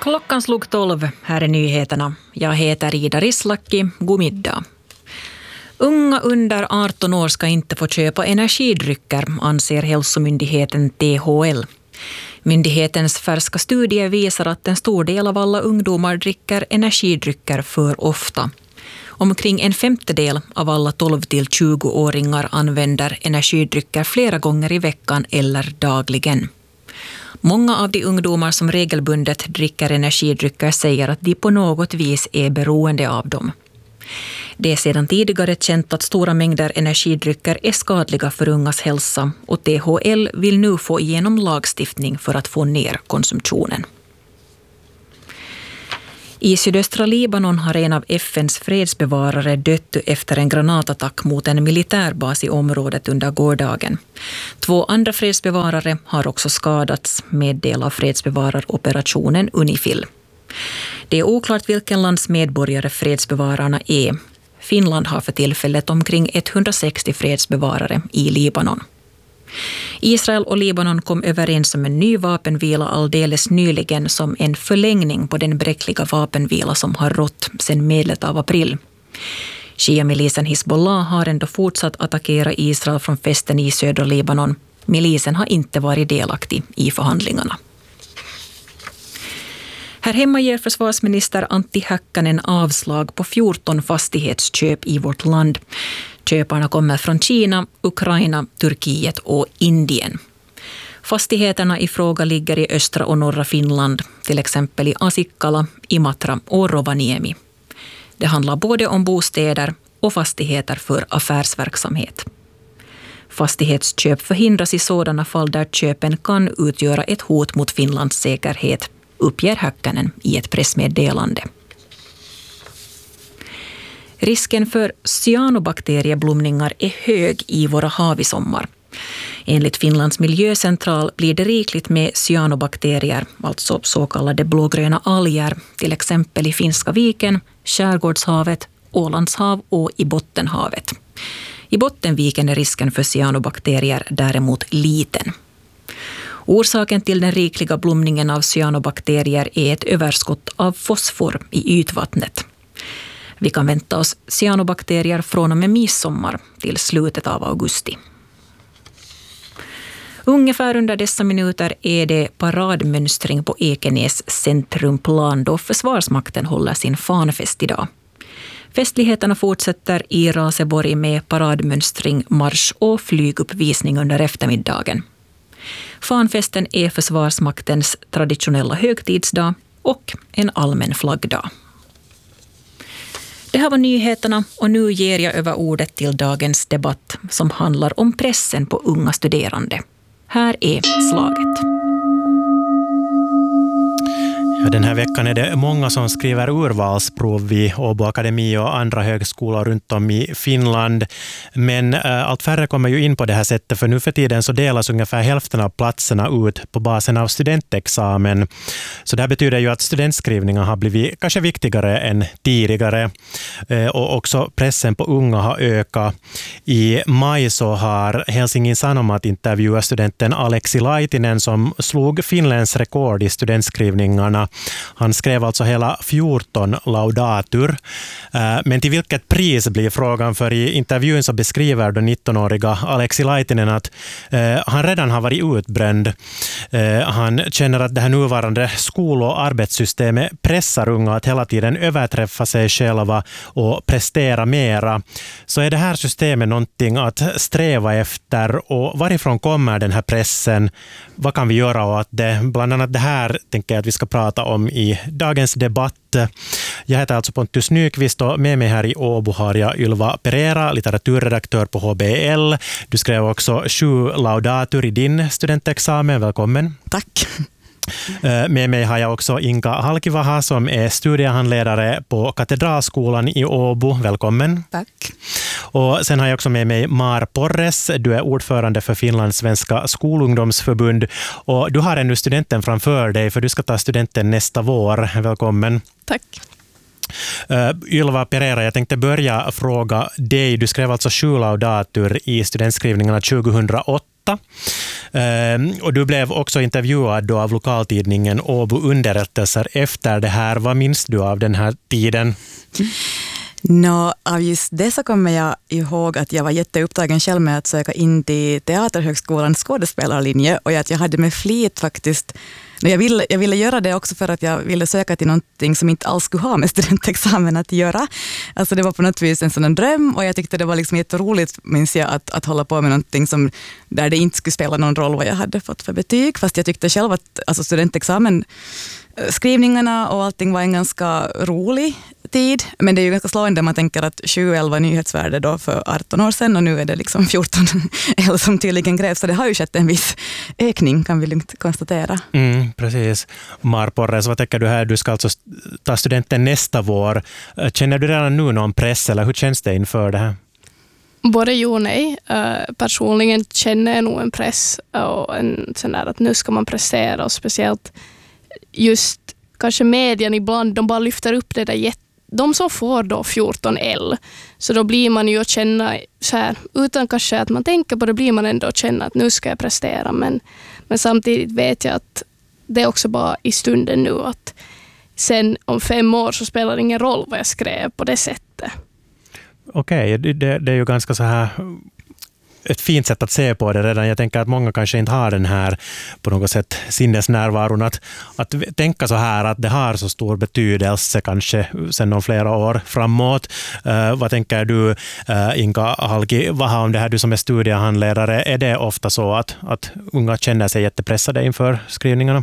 Klockan slog 12, här är nyheterna. Jag heter Ida Rislaki, god middag. Unga under 18 år ska inte få köpa energidrycker, anser hälsomyndigheten THL. Myndighetens färska studie visar att en stor del av alla ungdomar dricker energidrycker för ofta. Omkring en femtedel av alla 12-20-åringar använder energidrycker flera gånger i veckan eller dagligen. Många av de ungdomar som regelbundet dricker energidrycker säger att de på något vis är beroende av dem. Det är sedan tidigare känt att stora mängder energidrycker är skadliga för ungas hälsa och THL vill nu få igenom lagstiftning för att få ner konsumtionen. I sydöstra Libanon har en av FNs fredsbevarare dött efter en granatattack mot en militärbas i området under gårdagen. 2 andra fredsbevarare har också skadats, meddelar fredsbevararoperationen UNIFIL. Det är oklart vilken lands medborgare fredsbevararna är. Finland har för tillfället omkring 160 fredsbevarare i Libanon. Israel och Libanon kom överens om en ny vapenvila alldeles nyligen som en förlängning på den bräckliga vapenvila som har rått sedan medlet av april. Shia-milisen Hizbollah har ändå fortsatt attackera Israel från fästen i södra Libanon. Milisen har inte varit delaktig i förhandlingarna. Här hemma ger försvarsminister Antti Häkkänen avslag på 14 fastighetsköp i vårt land. Köparna kommer från Kina, Ukraina, Turkiet och Indien. Fastigheterna i fråga ligger i östra och norra Finland, till exempel i Asikkala, Imatra och Rovaniemi. Det handlar både om bostäder och fastigheter för affärsverksamhet. Fastighetsköp förhindras i sådana fall där köpen kan utgöra ett hot mot Finlands säkerhet, uppger Häkkänen i ett pressmeddelande. Risken för cyanobakterieblomningar är hög i våra hav i sommar. Enligt Finlands miljöcentral blir det rikligt med cyanobakterier, alltså så kallade blågröna alger, till exempel i Finska viken, Skärgårdshavet, Ålandshav och i Bottenhavet. I Bottenviken är risken för cyanobakterier däremot liten. Orsaken till den rikliga blomningen av cyanobakterier är ett överskott av fosfor i ytvattnet. Vi kan vänta oss cyanobakterier från och med midsommar till slutet av augusti. Ungefär under dessa minuter är det paradmönstring på Ekenäs centrumplan då Försvarsmakten håller sin fanfest idag. Festligheterna fortsätter i Raseborg med paradmönstring, marsch och flyguppvisning under eftermiddagen. Fanfesten är Försvarsmaktens traditionella högtidsdag och en allmän flaggdag. Det här var nyheterna och nu ger jag över ordet till dagens debatt som handlar om pressen på unga studerande. Här är slaget. Ja, den här veckan är det många som skriver urvalsprov vid Åbo Akademi och andra högskolor runt om i Finland. Men allt färre kommer ju in på det här sättet, för nu för tiden så delas ungefär hälften av platserna ut på basen av studentexamen. Så det här betyder ju att studentskrivningar har blivit kanske viktigare än tidigare. Och också pressen på unga har ökat. I maj så har Helsingin Sanomat intervjuat studenten Aleksi Laitinen som slog Finlands rekord i studentskrivningarna. Han skrev alltså hela 14 laudatur. Men till vilket pris blir frågan, för i intervjun så beskriver den 19-åriga Aleksi Laitinen att han redan har varit utbränd. Han känner att det här nuvarande skol- och arbetssystemet pressar unga att hela tiden överträffa sig själva och prestera mera. Så är det här systemet någonting att sträva efter, och varifrån kommer den här pressen? Vad kan vi göra åt det? Bland annat det här tänker jag att vi ska prata om i dagens debatt. Jag heter alltså Pontus Nyqvist och med mig här i Åbo har jag Ylva Pereira, litteraturredaktör på HBL. Du skrev också 7 laudatur i din studentexamen. Välkommen. Tack. Med mig har jag också Inka Halkivaha som är studiehandledare på Katedralskolan i Åbo. Välkommen. Tack. Och sen har jag också med mig Mar Porres. Du är ordförande för Finlands svenska skolungdomsförbund. Och du har ännu studenten framför dig, för du ska ta studenten nästa vår. Välkommen. Tack. Ylva Pereira, jag tänkte börja fråga dig. Du skrev alltså 7 laudatur i studentskrivningarna 2008. berätta. Och du blev också intervjuad då av lokaltidningen Åbo Underrättelser efter det här. Vad minns du av den här tiden? Av just det så kommer jag ihåg att jag var jätteupptagen själv med att söka in till Teaterhögskolans skådespelarlinje och att jag hade med flit faktiskt. Jag ville göra det också för att jag ville söka till någonting som inte alls skulle ha med studentexamen att göra. Alltså det var på något vis en sån dröm och jag tyckte det var liksom jätteroligt, minns jag, att hålla på med någonting som, där det inte skulle spela någon roll vad jag hade fått för betyg. Fast jag tyckte själv att alltså studentexamen, skrivningarna och allting var en ganska rolig tid. Men det är ju ganska slående om man tänker att 7-11 nyhetsvärde då för 18 år sedan och nu är det liksom 14 eller som tydligen krävs. Så det har ju skett en viss ökning, kan vi lugnt konstatera. Precis. Mar Porres, vad tänker du här? Du ska alltså ta studenten nästa vår. Känner du redan nu någon press eller hur känns det inför det här? Både jo och nej. Personligen känner jag nog en press och en sån där att nu ska man prestera och speciellt just kanske medien ibland, de bara lyfter upp det där de som får då 14L. Så då blir man ju att känna så här, utan kanske att man tänker på det, blir man ändå att känna att nu ska jag prestera. Men samtidigt vet jag att det är också bara i stunden nu att sen om 5 år så spelar det ingen roll vad jag skrev på det sättet. Okej, det är ju ganska så här ett fint sätt att se på det redan. Jag tänker att många kanske inte har den här på något sätt sinnesnärvaron att tänka så här att det har så stor betydelse kanske sen om flera år framåt. Vad tänker du, Inka Halki, vad har om det här, du som är studiehandledare, är det ofta så att unga känner sig jättepressade inför skrivningarna?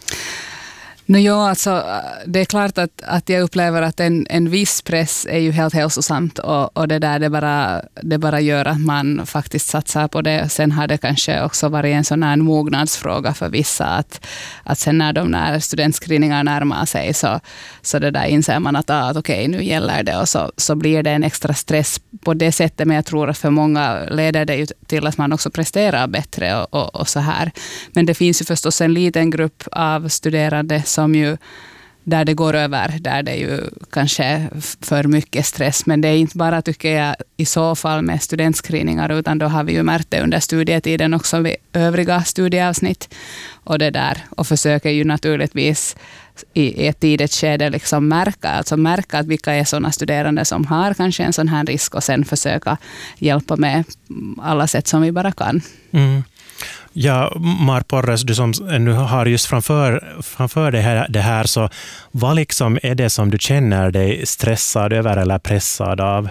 Alltså, det är klart att jag upplever att en viss press är ju helt hälsosamt och det där det bara gör att man faktiskt satsar på det. Sen har det kanske också varit en sån här mognadsfråga för vissa att sen när studentskrivningar närmar sig så det där inser man att okej, nu gäller det och så blir det en extra stress på det sättet, men jag tror att för många leder det ju till att man också presterar bättre och så här. Men det finns ju förstås en liten grupp av studerande som ju, där det går över, där det är ju kanske för mycket stress. Men det är inte bara, tycker jag, i så fall med studentskrivningar, utan då har vi ju märkt det under studietiden också vid övriga studieavsnitt. Och det där, och försöker ju naturligtvis i ett tidigt skede liksom märka att vilka är sådana studerande som har kanske en sån här risk och sen försöka hjälpa med alla sätt som vi bara kan. Ja, Mar Porres, du som nu har just framför det här, så vad liksom är det som du känner dig stressad över eller pressad av?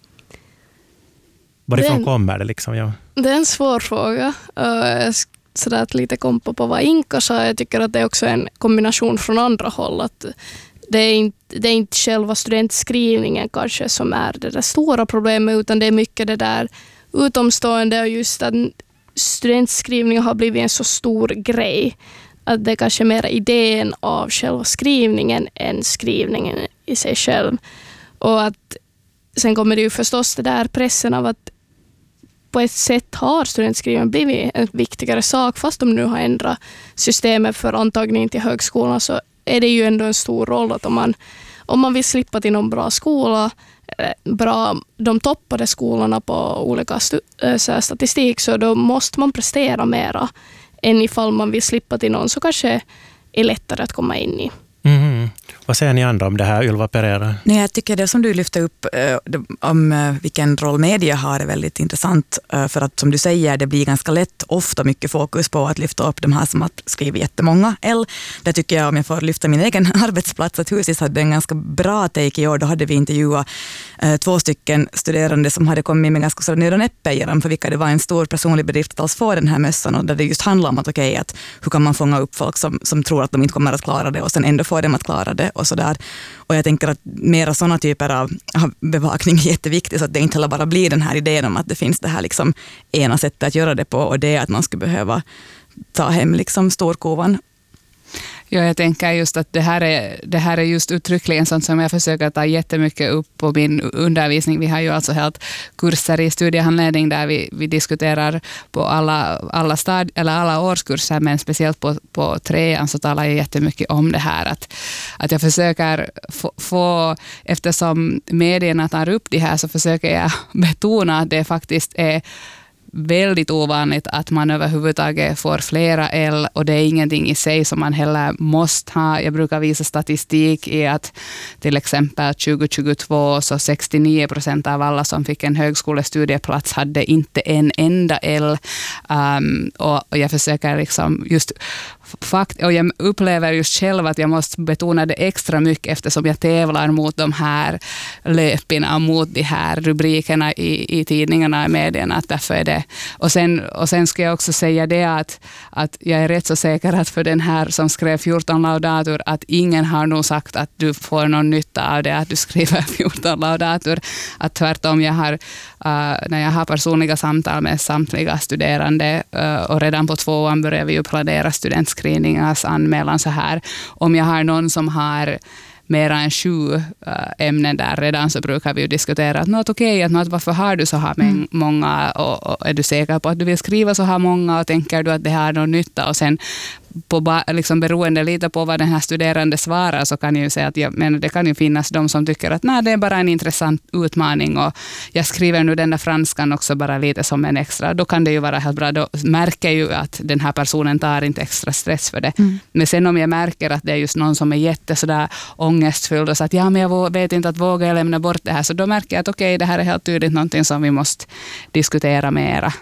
Varifrån kommer det liksom? Ja. Det är en svår fråga. Sådär att lite kompa på vad Inka sa, jag tycker att det är också en kombination från andra håll. Att det är inte själva studentskrivningen kanske som är det där stora problemet, utan det är mycket det där utomstående och just att studentskrivningen har blivit en så stor grej att det är kanske mer idén av själva skrivningen än skrivningen i sig själv. Och att sen kommer det ju förstås det där pressen av att på ett sätt har studentskrivningen blivit en viktigare sak, fast de nu har ändrat systemet för antagning till högskolan, så är det ju ändå en stor roll att om man vill slippa till någon bra skola, de toppade skolorna på olika statistik, så då måste man prestera mera än ifall man vill slippa till någon så kanske är lättare att komma in i. Vad säger ni andra om det här, Ylva Pereira? Nej, jag tycker det som du lyfter upp om vilken roll media har är väldigt intressant. För att som du säger, det blir ganska lätt ofta mycket fokus på att lyfta upp de här som har skrivit jättemånga L. Det tycker jag, om jag får lyfta min egen arbetsplats, att Husis hade en ganska bra take i år. Då hade vi intervjuat 2 stycken studerande som hade kommit med ganska nöd och näppe för vilka det var en stor personlig bedrift att alls få den här mössan, och där det just handlar om att hur kan man fånga upp folk som tror att de inte kommer att klara det och sen ändå få dem att klara det och sådär. Och jag tänker att mera sådana typer av bevakning är jätteviktigt, så att det inte heller bara blir den här idén om att det finns det här liksom ena sättet att göra det på, och det är att man skulle behöva ta hem liksom storkovan. Ja, jag tänker just att det här är just uttryckligen sånt som jag försöker ta jättemycket upp på min undervisning. Vi har ju alltså helt kurser i studiehandledning där vi diskuterar på alla årskurser, men speciellt på 3:an så talar jag jättemycket om det här. Att jag försöker få, eftersom medierna tar upp det här, så försöker jag betona att det faktiskt är väldigt ovanligt att man överhuvudtaget får flera L, och det är ingenting i sig som man heller måste ha. Jag brukar visa statistik i att till exempel 2022 så 69% av alla som fick en högskolestudieplats hade inte en enda L. Och jag försöker liksom just och jag upplever just själv att jag måste betona det extra mycket eftersom jag tävlar mot de här löpina, mot de här rubrikerna i tidningarna och medierna. Att därför är det. Och sen ska jag också säga det att jag är rätt så säker att för den här som skrev 14 laudatur att ingen har nog sagt att du får någon nytta av det att du skriver 14 laudatur. Att tvärtom jag har när jag har personliga samtal med samtliga studerande och redan på 2:an börjar vi ju planera studentscreeningars anmälan så här. Om jag har någon som har mer än 7 ämnen där redan så brukar vi ju diskutera att varför har du så här många och är du säker på att du vill skriva så här många och tänker du att det har någon nytta och sen liksom beroende lite på vad den här studerande svarar så kan jag ju säga att det kan ju finnas de som tycker att det är bara en intressant utmaning och jag skriver nu den där franskan också bara lite som en extra. Då kan det ju vara helt bra. Då märker ju att den här personen tar inte extra stress för det. Men sen om jag märker att det är just någon som är jättesådär ångestfylld och så att men jag vet inte att våga jag lämna bort det här så då märker jag att det här är helt tydligt någonting som vi måste diskutera mera.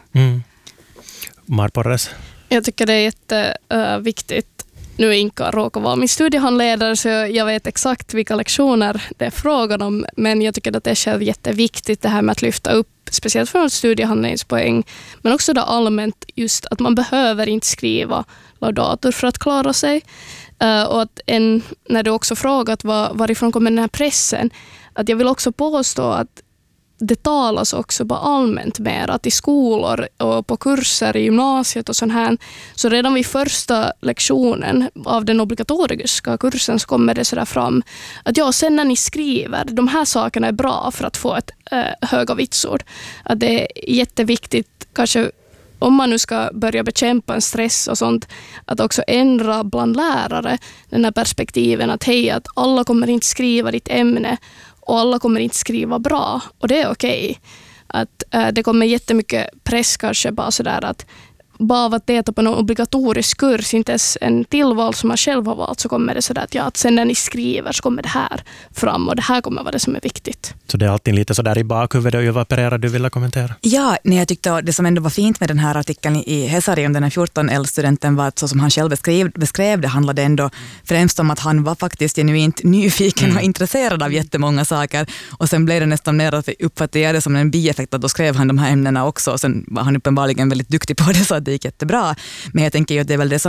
Marporres? Jag tycker det är jätteviktigt. Nu Inka råkar vara min studiehandledare så jag vet exakt vilka lektioner det är frågan om. Men jag tycker att det är själv jätteviktigt det här med att lyfta upp, speciellt från studiehandledningspoäng. Men också då allmänt just att man behöver inte skriva laudatur för att klara sig. Och att när du också frågat varifrån kommer den här pressen. Att jag vill också påstå att det talas också bara allmänt mer att i skolor och på kurser i gymnasiet och sånt här så redan vid första lektionen av den obligatoriska kursen så kommer det sådär fram att sen när ni skriver de här sakerna är bra för att få ett höga vitsord. Att det är jätteviktigt kanske om man nu ska börja bekämpa en stress och sånt att också ändra bland lärare den här perspektiven att att alla kommer inte skriva ditt ämne och alla kommer inte skriva bra. Och det är okej. Att det kommer jättemycket press kanske bara sådär att bara av att delta på någon obligatorisk kurs, inte ens en tillval som man själv har valt, så kommer det sådär att sen när ni skriver så kommer det här fram och det här kommer vara det som är viktigt. Så det är alltid lite sådär i bakhuvudet. Ylva Pereira, du ville kommentera? Ja, jag tyckte det som ändå var fint med den här artikeln i Hesari om den här 14L-studenten var att så som han själv beskrev det handlade ändå främst om att han var faktiskt genuint nyfiken och intresserad av jättemånga saker och sen blev det nästan mer att vi uppfattade det som en bieffekt att då skrev han de här ämnena också och sen var han uppenbarligen väldigt duktig på det så att det gick jättebra. Men jag tänker ju att det är väl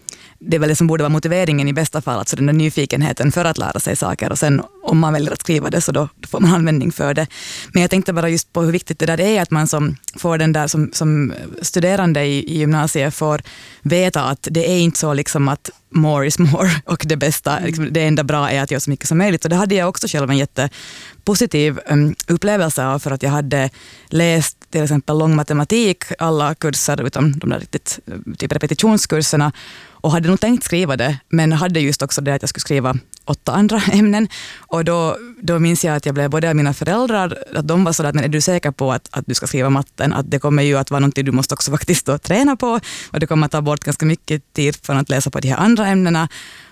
det som borde vara motiveringen i bästa fall, alltså den där nyfikenheten för att lära sig saker och sen om man väljer att skriva det så då får man användning för det. Men jag tänkte bara just på hur viktigt det där är att man som får den där som studerande i gymnasiet får veta att det är inte så liksom att more is more och det bästa, liksom, det enda bra är att göra så mycket som möjligt. Och det hade jag också själv en jättepositiv upplevelse av för att jag hade läst till exempel lång matematik, alla kurser utom de där riktigt typ repetitionskurserna och hade nog tänkt skriva det men hade just också det att jag skulle skriva 8 andra ämnen och då minns jag att jag blev både av mina föräldrar att de var sådär att men är du säker på att du ska skriva matten att det kommer ju att vara någonting du måste också faktiskt då träna på och det kommer att ta bort ganska mycket tid för att läsa på de här andra ämnena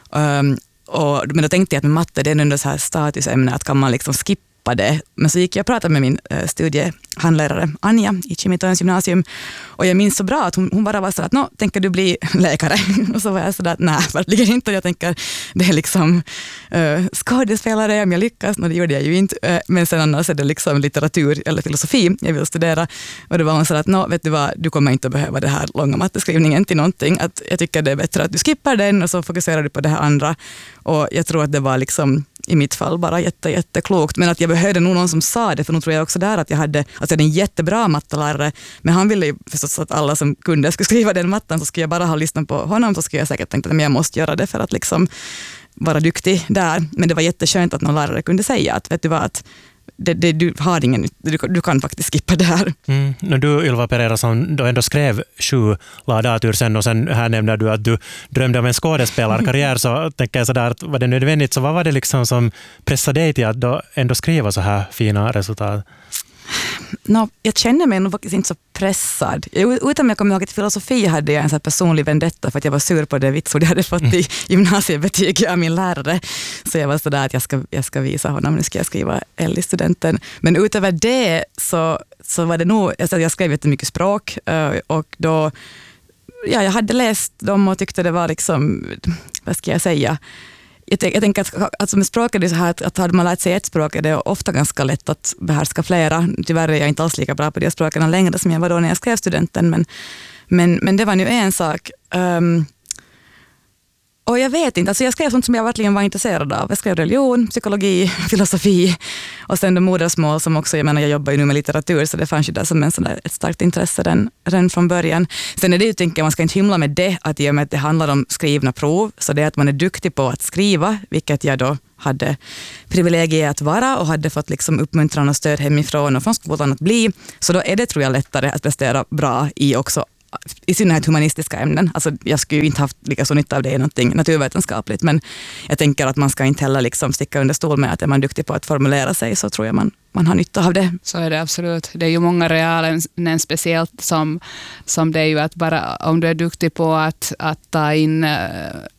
men då tänkte jag att med matte det är ändå så här statusämne att kan man liksom skippa det. Men så gick jag och pratade med min studiehandlärare Anja i Kimitöns gymnasium och jag minns så bra att hon bara var så att tänker du bli läkare? Och så var jag så där att nej, verkligen inte. Jag tänker det är liksom skådespelare om jag lyckas, det gjorde jag ju inte. Men sen annars är det liksom litteratur eller filosofi jag vill studera och det var hon så att vet du vad, du kommer inte att behöva det här långa matteskrivningen till någonting. Att jag tycker det är bättre att du skippar den och så fokuserar du på det här andra och jag tror att det var liksom i mitt fall bara jätteklokt. Men att jag behövde nog någon som sa det, för nu tror jag också där att jag hade en jättebra mattelärare, men han ville ju förstås att alla som kunde skulle skriva den matten, så skulle jag bara ha lyssnat på honom, så skulle jag säkert tänkt att jag måste göra det för att liksom vara duktig där. Men det var jätteskönt att någon lärare kunde säga att vet du vad, att du har ingen, du kan faktiskt skippa det här. Du Ylva Pereira som då ändå skrev 7 laudatur sen och sen här nämnde du att du drömde om en skådespelarkarriär så tänker jag sådär att var det nödvändigt så vad var det liksom som pressade dig till att då ändå skriva så här fina resultat? Jag känner mig nog faktiskt inte så pressad. Utan jag kommer ihåg att i filosofi hade jag en så här personlig vendetta för att jag var sur på det vitsord jag hade fått i gymnasiebetyg av min lärare. Så jag var sådär att jag ska visa honom, nu ska jag skriva L i studenten. Men utöver det så var det nog, jag skrev jättemycket språk och då, jag hade läst dem och tyckte det var liksom, vad ska jag säga, jag tänker att med språk är det så här att hade man lärt sig ett språk är det ofta ganska lätt att behärska flera. Tyvärr är jag inte alls lika bra på de språken längre som jag var då när jag skrev studenten. Men det var nu en sak. Och jag vet inte, alltså jag skrev sånt som jag verkligen var intresserad av. Jag skrev religion, psykologi, filosofi och sen modersmål som också, jag jobbar ju nu med litteratur så det fanns ju där som ett starkt intresse redan från början. Sen är det ju, tänker jag, man ska inte hymla med det, att i och med att det handlar om skrivna prov, så det är att man är duktig på att skriva, vilket jag då hade privilegiet att vara och hade fått liksom uppmuntran och stöd hemifrån och från skolan att bli, så då är det, tror jag, lättare att prestera bra i också i synnerhet humanistiska ämnen. Alltså jag skulle ju inte haft lika så nytta av det i någonting naturvetenskapligt, men jag tänker att man ska inte heller liksom sticka under stol med att är man duktig på att formulera sig, så tror jag man har nytta av det. Så är det absolut. Det är ju många realen speciellt som det är ju att bara om du är duktig på att ta in